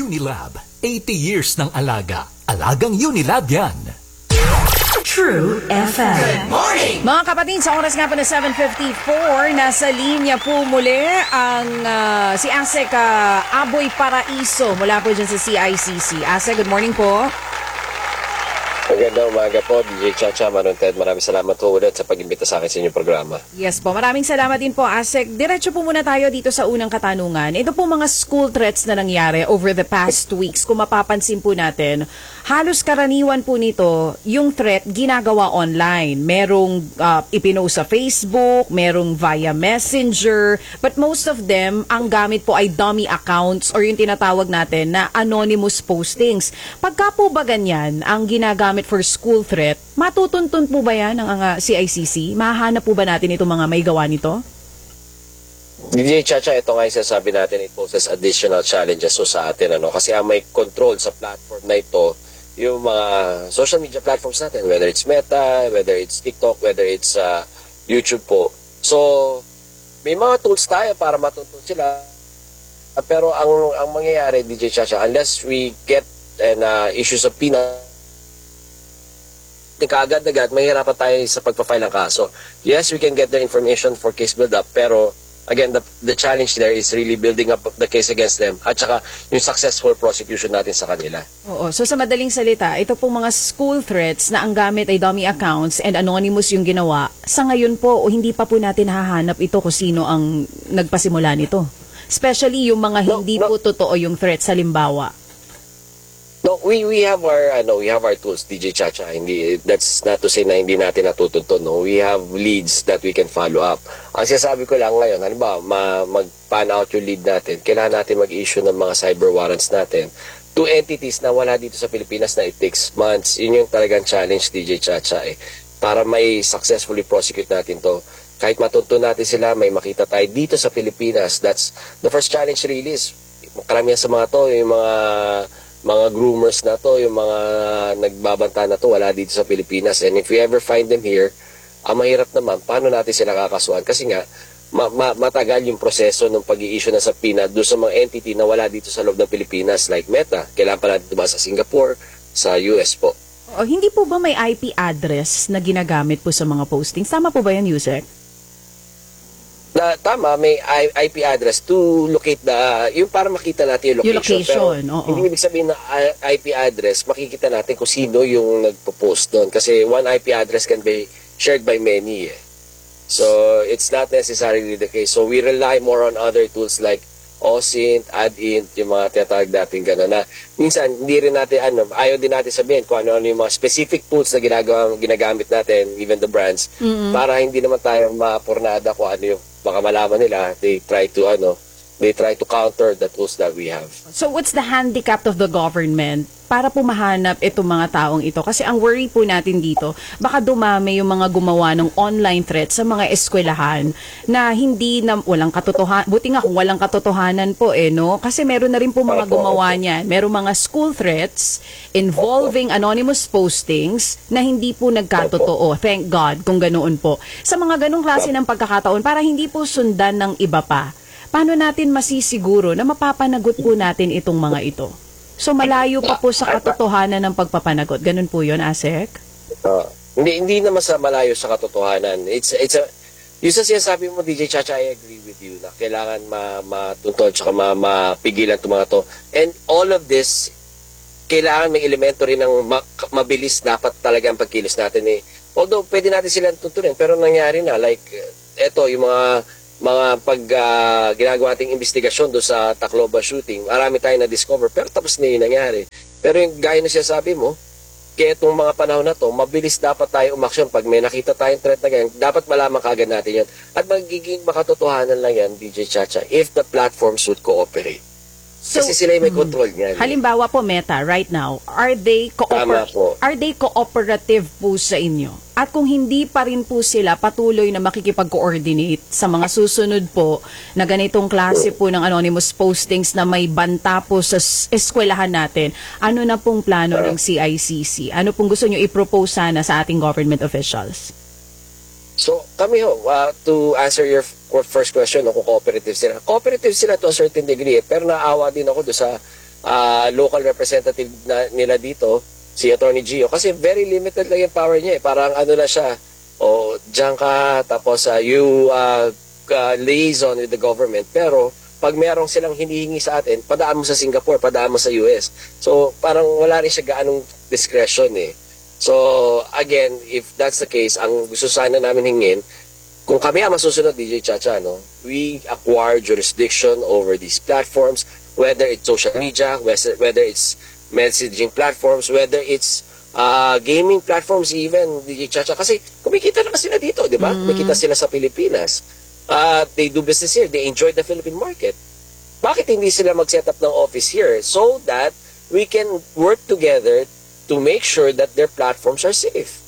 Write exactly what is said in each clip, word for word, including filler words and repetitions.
Unilab, eighty years ng alaga. Alagang Unilab yan. True F M. Good morning! Mga kapatid, sa oras nga po na seven fifty-four, nasa linya po muli ang uh, si Asek uh, Aboy Paraiso mula po dyan sa C I C C. Asek, good morning po. Magandang umaga po, D J Chacha, Manon Ted. Maraming salamat po ulit sa pag-imbita sa akin sa inyong programa. Yes po, maraming salamat din po, Asek. Diretso po muna tayo dito sa unang katanungan. Ito po mga school threats na nangyari over the past weeks. Kung mapapansin po natin, halos karaniwan po nito, yung threat ginagawa online. Merong uh, ipinost sa Facebook, merong via Messenger, but most of them, ang gamit po ay dummy accounts or yung tinatawag natin na anonymous postings. Pagka po ba ganyan, ang ginagamit for school threat, matutuntun po ba yan ng uh, C I C C? Mahahanap po ba natin itong mga may gawa nito? D J Chacha, ito nga yung sasabi natin, it poses additional challenges so sa atin. Ano? Kasi ang may control sa platform na ito, yung mga social media platforms natin, whether it's Meta, whether it's TikTok, whether it's uh, YouTube po. So, may mga tools tayo para matuntun sila. Pero ang ang mangyayari, D J Chacha, unless we get an uh, issues of penal, kaagad-agad, mahirapan tayo sa pagpa-file ng kaso. Yes, we can get the information for case build-up, pero again, the, the challenge there is really building up the case against them at saka yung successful prosecution natin sa kanila. Oo. So sa madaling salita, ito pong mga school threats na ang gamit ay dummy accounts and anonymous yung ginawa, sa ngayon po, o hindi pa po natin hahanap ito kung sino ang nagpasimula nito. Especially yung mga No, hindi no. po totoo yung threats, halimbawa. No, we we have our ano, we have our tools, D J Chacha. Hindi, that's not to say na hindi natin natutuntun. No, we have leads that we can follow up. Ang sinasabi ko lang ngayon, halimbawa, ma, mag-pan out yung lead natin, kailangan natin mag-issue ng mga cyber warrants natin to entities na wala dito sa Pilipinas na it takes months. Yun yung talagang challenge, D J Chacha, eh. Para may successfully prosecute natin to. Kahit matuntun natin sila, may makita tayo dito sa Pilipinas. That's the first challenge really is, karamihan sa mga to, yung mga mga groomers na to, yung mga nagbabanta na to, wala dito sa Pilipinas. And if we ever find them here, ang mahirap naman, paano natin sila kakasuhan? Kasi nga, ma ma matagal yung proseso ng pag-i-issue na sa PINA doon sa mga entity na wala dito sa loob ng Pilipinas, like Meta. Kailangan pa natin diba sa Singapore, sa U S po. O, hindi po ba may I P address na ginagamit po sa mga postings? Tama po ba yan, Yusek? Na, tama, may I P address to locate the, yung para makita natin yung location. Yung location, Pero, oo. hindi ibig sabihin na I P address, makikita natin kung sino yung nagpo-post doon. Kasi one I P address can be shared by many. Eh. So, it's not necessarily the case. So, we rely more on other tools like O S I N T, AdInt, yung mga tinatawag natin gano'n na minsan, hindi rin natin, ano, ayaw din natin sabihin kung ano-ano yung mga specific tools na ginagawa, ginagamit natin, even the brands, mm-hmm. para hindi naman tayo mapurnada kung ano yung baka malaman nila, they try to, ano, they try to counter the tools that we have. So what's the handicap of the government para po mahanap itong mga taong ito? Kasi ang worry po natin dito, baka dumami yung mga gumawa ng online threats sa mga eskwelahan na hindi na walang katotohanan. Buti nga kung walang katotohanan po eh, no? Kasi meron na rin po mga gumawa niyan. Meron mga school threats involving anonymous postings na hindi po nagkatotoo. Thank God kung ganoon po. Sa mga ganong klase ng pagkakataon, para hindi po sundan ng iba pa, paano natin masisiguro na mapapanagot po natin itong mga ito? So malayo pa po sa katotohanan ng pagpapanagot. Ganun po yun, Asek? Uh, hindi hindi naman sa malayo sa katotohanan. It's it's a yung sa sinasabi mo, D J Chacha, I agree with you na kailangan ma matuntun at ma, mapigilan itong mga to. And all of this, kailangan may elemento rin ng ma mabilis dapat talaga ang pagkilos natin. Eh. Although pwede natin silang tuntunin, pero nangyari na. Like, eto, yung mga mga pag uh, ginagawa nating investigasyon doon sa Tacloban shooting, marami tayong na-discover, pero tapos na yung nangyari. Pero yung gaya na siya sabi mo, kaya itong mga panahon na to, mabilis dapat tayo umaksyon. Pag may nakita tayong threat na ganyan, dapat malaman kaagad natin yan. At magiging makatotohanan lang yan, D J Chacha, if the platforms would cooperate. So, kasi sila yung may control niyan. Halimbawa po, Meta, right now, are they, cooper are they cooperative po sa inyo? At kung hindi pa rin po sila patuloy na makikipag-coordinate sa mga susunod po na ganitong klase po ng anonymous postings na may banta po sa eskwelahan natin, ano na pong plano ng C I C C? Ano pong gusto nyo i-propose sana sa ating government officials? So, kami ho, uh, to answer your first question, no, kung cooperative sila. Cooperative sila to a certain degree, eh, pero naawa din ako doon sa ah, local representative na, nila dito, si Attorney Gio, kasi very limited lang yung power niya eh. Parang ano na siya, o diyan ka, tapos uh, you uh, uh, liaison with the government, pero pag merong silang hinihingi sa atin, padaan mo sa Singapore, padaan mo sa U S. So parang wala rin siya gaanong discretion eh. So again, if that's the case, ang gusto sana namin hingin, kung kami ang masusunod, D J Chacha, no, we acquire jurisdiction over these platforms, whether it's social media, whether it's messaging platforms, whether it's uh, gaming platforms even, D J Chacha. Kasi kumikita na sila dito, di ba? Mm. Kumikita sila sa Pilipinas. Uh, they do business here. They enjoy the Philippine market. Bakit hindi sila mag-set up ng office here? So that we can work together to make sure that their platforms are safe.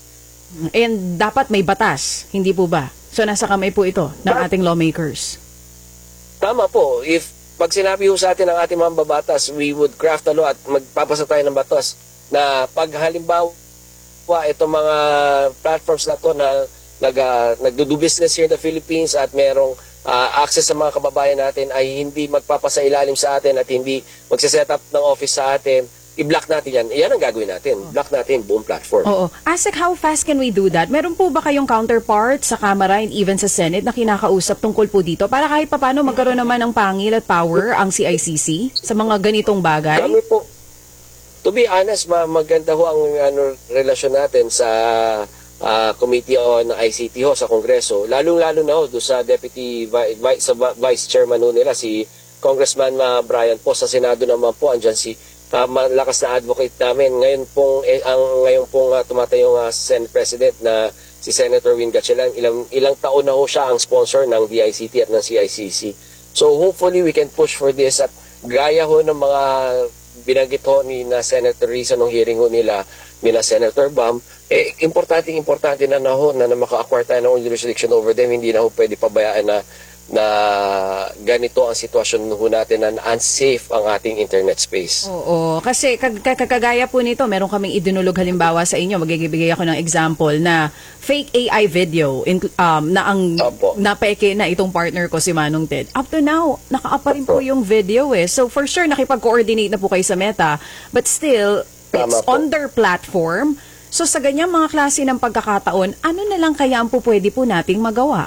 And dapat may batas, hindi po ba? So nasa kamay po ito ng ating lawmakers. Tama po. If pag sinabi ho sa atin ng ating mga babatas, we would craft a law at magpapasa tayo ng batas na pag halimbawa itong mga platforms na to na nag, uh, nagdo-do business here in the Philippines at merong uh, access sa mga kababayan natin ay hindi magpapasa ilalim sa atin at hindi magsiset up ng office sa atin, i-block natin yan. Yan ang gagawin natin. Block natin buong platform. Oo. Asek, how fast can we do that? Meron po ba kayong counterpart sa Kamara and even sa Senate na kinakausap tungkol po dito para kahit papano magkaroon naman ng pangil at power ang C I C C sa mga ganitong bagay? Kami po, to be honest, ma maganda ho ang ano, relasyon natin sa uh, Committee on I C T ho sa Kongreso. Lalong-lalo na ho doon sa Deputy Vi Vi sa Vice Chairman ho nila, si Congressman uh, Brian po. Sa Senado naman po, andyan si Uh, malakas na advocate namin. Ngayon pong, eh, ang, ngayon pong uh, tumatayong uh, Senate President na si Senator Win Gatchalian, ilang, ilang taon na ho siya ang sponsor ng D I C T at ng C I C C. So hopefully we can push for this at gaya ho ng mga binanggit ho ni na Senator Risa nung hearing ho nila ni na Senator Bam, eh, importante importante na na ho na, na maka-acquire tayo ng jurisdiction over them. Hindi na ho pwede pabayaan na na ganito ang sitwasyon ho natin na unsafe ang ating internet space. Oo, kasi kag kagaya po nito, meron kaming idinulog halimbawa sa inyo, magigibigay ako ng example na fake A I video in, um, na ang Opo. napeke na itong partner ko si Manong Ted. Up to now, nakaapa rin po yung video eh. So for sure, nakipag-coordinate na po kayo sa Meta, but still, it's Tama po. on their platform. So sa ganyang mga klase ng pagkakataon, ano na lang kaya ang po pwede po nating magawa?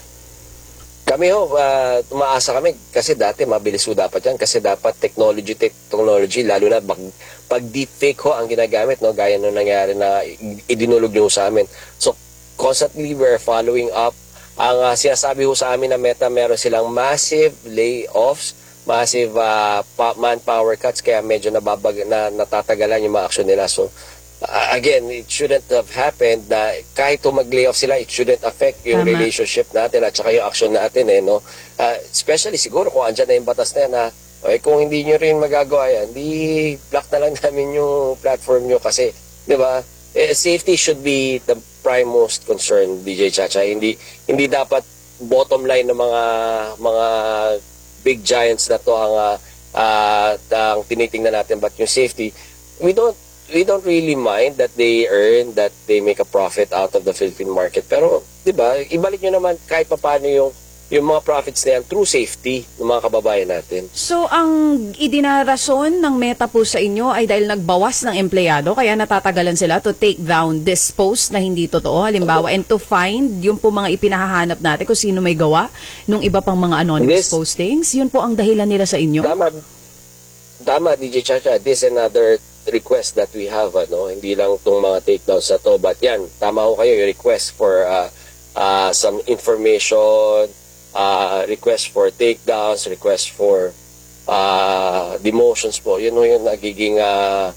Kami ho, uh, tumaasa kami kasi dati mabilis ho dapat yan kasi dapat technology, technology, lalo na pag, pag deepfake ho ang ginagamit, no, gaya nung nangyari na idinulog nyo sa amin. So, constantly we're following up. Ang uh, sinasabi ho sa amin na Meta, meron silang massive layoffs, massive uh, manpower cuts, kaya medyo nababag, na, natatagalan yung mga aksyon nila. So, Uh, again, it shouldn't have happened na kahit to mag-layoff sila, it shouldn't affect yung Tama. relationship natin at saka yung action natin eh, no? Uh, especially siguro kung andyan na yung batas na yan na okay, kung hindi nyo rin magagawa yan, di block na lang namin yung platform nyo kasi, di ba, eh, safety should be the prime most concern, D J Chacha. Hindi hindi dapat bottom line ng mga mga big giants na to ang uh, uh, ang tinitingnan natin, but yung safety, we don't we don't really mind that they earn, that they make a profit out of the Philippine market. Pero, di ba, ibalik nyo naman kahit paano yung, yung mga profits na yan through safety ng mga kababayan natin. So, ang idinarason ng Meta po sa inyo ay dahil nagbawas ng empleyado, kaya natatagalan sila to take down this post na hindi totoo, halimbawa, and to find yung po mga ipinahahanap natin kung sino may gawa nung iba pang mga anonymous This, postings. Yun po ang dahilan nila sa inyo? Tama, tama D J Chacha. This is another request that we have, ano, hindi lang itong mga takedowns na to, but yan, tama ko kayo, yung request for uh, uh, some information, uh, request for takedowns, request for uh, demotions po, yun yung nagiging uh,